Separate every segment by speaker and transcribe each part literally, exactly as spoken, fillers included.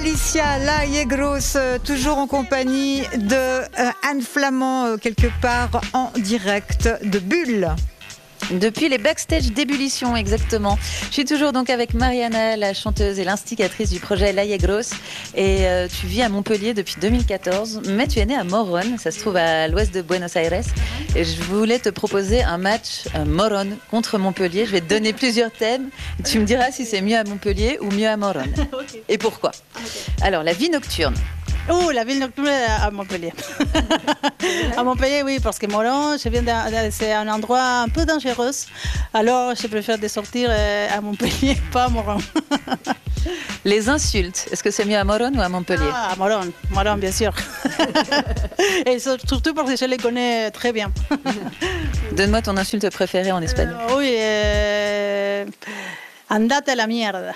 Speaker 1: Alicia Layegros, toujours en compagnie de euh, Anne Flamand, euh, quelque part en direct de Bulle.
Speaker 2: Depuis les backstage d'ébullition, exactement. Je suis toujours donc avec Mariana, la chanteuse et l'instigatrice du projet Layegros. Et euh, tu vis à Montpellier depuis deux mille quatorze, mais tu es née à Morón, ça se trouve à l'ouest de Buenos Aires. Et je voulais te proposer un match euh, Morón contre Montpellier. Je vais te donner plusieurs thèmes. Tu me diras si c'est mieux à Montpellier ou mieux à Morón. Okay. Et pourquoi. Okay. Alors, la vie nocturne.
Speaker 3: Oh, la ville nocturne à Montpellier. À Montpellier, oui, parce que Morón, je viens de, c'est un endroit un peu dangereux. Alors, je préfère de sortir à Montpellier, pas à Morón.
Speaker 2: Les insultes, est-ce que c'est mieux à Morón ou à Montpellier?
Speaker 3: Ah, à Morón, Morón, bien sûr. Et surtout parce que je les connais très bien.
Speaker 2: Donne-moi ton insulte préférée en espagnol.
Speaker 3: Euh, oui, euh... andate a la mierda.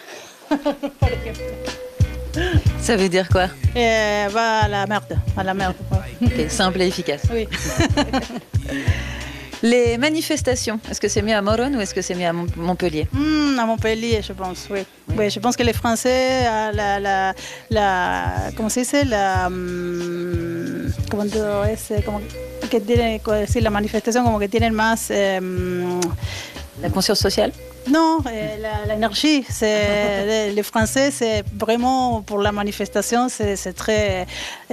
Speaker 2: Ça veut dire quoi?
Speaker 3: euh, Va à la merde, à la merde.
Speaker 2: Okay, simple et efficace.
Speaker 3: Oui.
Speaker 2: Les manifestations, est-ce que c'est mieux à Morón ou est-ce que c'est mieux à Montpellier?
Speaker 3: mmh, À Montpellier, je pense, oui. oui. oui. Je pense que les Français, la, la, la, comment se dice, la, um, comment es, como que tienen, sí, la manifestación como que tienen más... Um,
Speaker 2: la conscience sociale?
Speaker 3: Non, l'énergie, c'est les Français, c'est vraiment pour la manifestation, c'est, c'est très,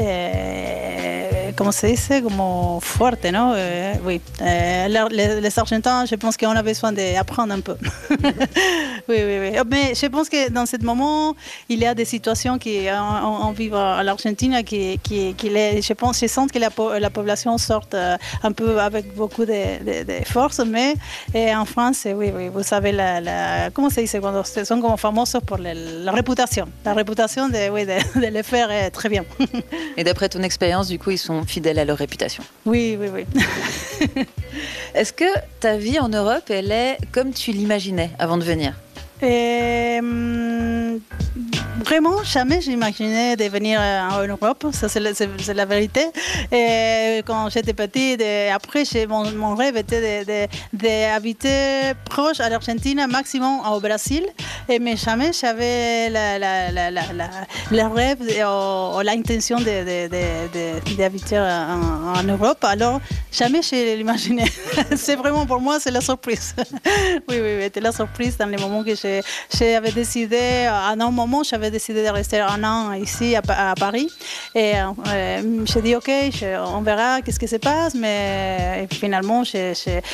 Speaker 3: euh, comment se dice, como fuerte, non? Euh, oui, euh, les, les Argentins, je pense qu'on a besoin d'apprendre un peu. oui, oui, oui. Mais je pense que dans ce moment, il y a des situations qui on, on vit à l'Argentine, qui, qui, qui les, je pense, je sens que la, la population sort un peu avec beaucoup de, de, de force, mais en France, oui, oui, vous savez. La, la, ¿Cómo se dice cuando son como famosos por la, la reputación? La reputación de, oui, de, de les faire est très bien.
Speaker 2: Et d'après ton expérience, du coup, ils sont fidèles à leur réputation.
Speaker 3: Oui, oui, oui.
Speaker 2: Est-ce que ta vie en Europe, elle est comme tu l'imaginais avant de venir?
Speaker 3: Et, hum, Vraiment, jamais j'imaginais de venir en Europe, ça c'est la, c'est, c'est la vérité. Et quand j'étais petite, et après, mon, mon rêve était d'habiter proche à l'Argentine, maximum au Brésil. Et, mais jamais j'avais la, la, la, la, la, le rêve ou, ou l'intention d'habiter en, en Europe. Alors, jamais je l'imaginais. C'est vraiment pour moi, c'est la surprise. Oui, oui, c'était la surprise dans les moments que j'avais décidé, à un moment, j'avais décidé de rester un an ici à, à Paris. Et euh, j'ai dit, OK, je, on verra qu'est-ce qui se passe. Mais finalement, j'avais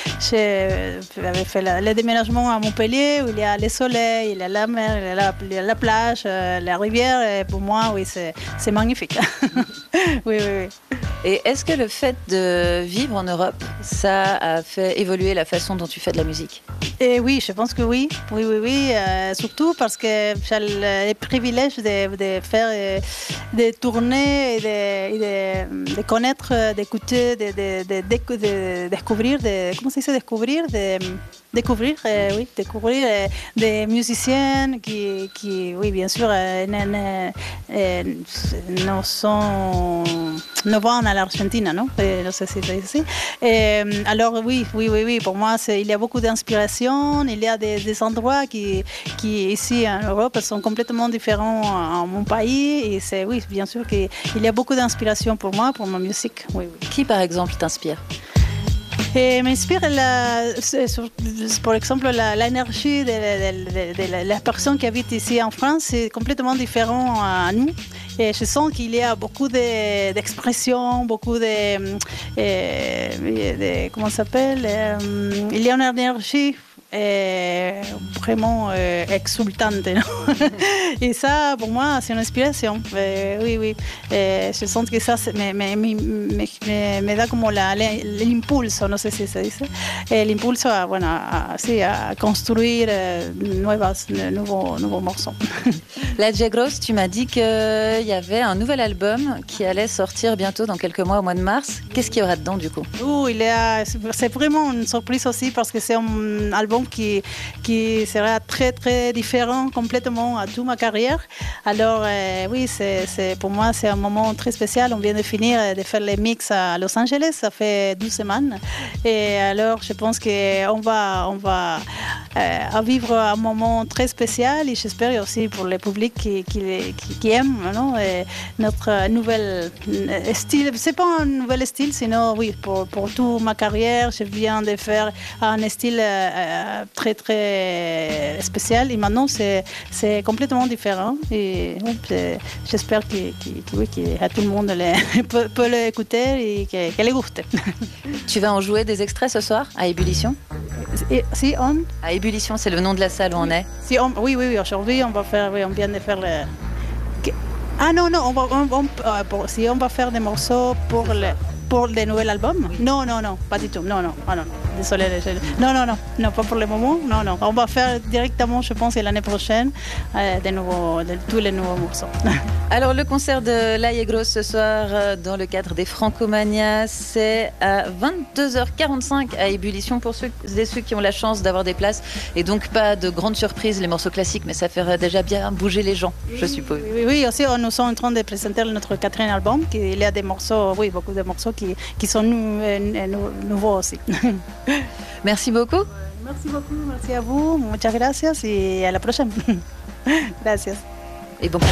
Speaker 3: fait la, le déménagement à Montpellier, où il y a le soleil, il y a la mer, il y a la, il y a la plage, euh, la rivière. Et pour moi, oui, c'est, c'est magnifique. Oui, oui, oui.
Speaker 2: Et est-ce que le fait de vivre en Europe, ça a fait évoluer la façon dont tu fais de la musique?
Speaker 3: Et oui, je pense que oui. Oui, oui, oui. Euh, surtout parce que j'ai le privilège de, de faire, de tourner et de, de, de connaître, d'écouter, de, de, de, de, de découvrir, de, comment ça se dit, découvrir, de, découvrir, euh, oui, découvrir euh, des musiciens qui, qui, oui, bien sûr, euh, ne, euh, ne sont, ne vont à l'Argentine, non? Je ne sais si c'est ici. Et, alors oui, oui, oui, oui. Pour moi, c'est, il y a beaucoup d'inspiration. Il y a des, des endroits qui, qui ici en Europe sont complètement différents en mon pays. Et c'est oui, bien sûr qu'il y a beaucoup d'inspiration pour moi, pour ma musique. Oui, oui.
Speaker 2: Qui, par exemple, t'inspire?
Speaker 3: Et m'inspire, la, par exemple, la, l'énergie de, de, de, de, de la personne qui habite ici en France, c'est complètement différent à nous. Et je sens qu'il y a beaucoup de, d'expressions, beaucoup de, de, de comment ça s'appelle, il y a une énergie est vraiment euh, exultante. Non? Et ça, pour moi, c'est une inspiration. Euh, oui, oui. Et je sens que ça me, me, me, me, me da como la, l'impulso, no sé si se dice, l'impulso a, bueno, a, sí, a construire nuevas, nouveaux, nouveaux morceaux.
Speaker 2: Layegros, tu m'as dit qu'il y avait un nouvel album qui allait sortir bientôt, dans quelques mois, au mois de mars. Qu'est-ce qu'il y aura dedans, du coup?
Speaker 3: Oh, il y a, c'est vraiment une surprise aussi parce que c'est un album album qui, qui sera très, très différent complètement à toute ma carrière. Alors, euh, oui, c'est, c'est, pour moi, c'est un moment très spécial. On vient de finir de faire les mix à Los Angeles, ça fait douze semaines. Et alors, je pense qu'on va, on va euh, vivre un moment très spécial et j'espère aussi pour le public qui, qui, qui, qui aime non, et notre nouvel style. C'est pas un nouvel style, sinon, oui, pour, pour toute ma carrière, je viens de faire un style euh, très, très spécial et maintenant, c'est, c'est complètement différent. Et oui, j'espère que, que, que, que tout le monde les, peut, peut l'écouter et que, que les guste.
Speaker 2: Tu vas en jouer des extraits ce soir à Ébullition?
Speaker 3: Et, si on...
Speaker 2: À Ébullition, c'est le nom de la salle où on est.
Speaker 3: Si on, oui, oui, oui, aujourd'hui, on va faire, oui, on vient de faire le... Ah non, non, on va, on, on, euh, pour, si on va faire des morceaux pour le, pour le nouvel album? Non, non, non, pas du tout. Non, non, ah, non, désolé. Non, non, non, non, pas pour le moment. Non, non, on va faire directement, je pense, l'année prochaine, euh, de nouveaux, de, tous les nouveaux morceaux.
Speaker 2: Alors, le concert de Laye Grosse ce soir, euh, dans le cadre des Francomanias, c'est à vingt-deux heures quarante-cinq à Ébullition pour ceux et ceux qui ont la chance d'avoir des places. Et donc, pas de grandes surprises, les morceaux classiques, mais ça ferait déjà bien bouger les gens, je suppose.
Speaker 3: Oui, oui, aussi, nous sommes en train de présenter notre quatrième album. Il y a des morceaux, oui, beaucoup de morceaux qui, qui sont nou, euh, nouveaux aussi.
Speaker 2: Merci beaucoup.
Speaker 3: Merci beaucoup, merci à vous. Muchas gracias et à la prochaine. Gracias.
Speaker 2: Et bon